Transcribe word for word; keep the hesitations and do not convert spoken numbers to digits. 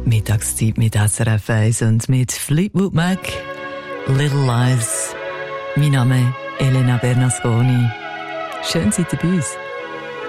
Mittagszeit mit S R F eins und mit Fleetwood Mac, Little Lies. Mein Name ist Elena Bernasconi. Schön seid ihr bei uns.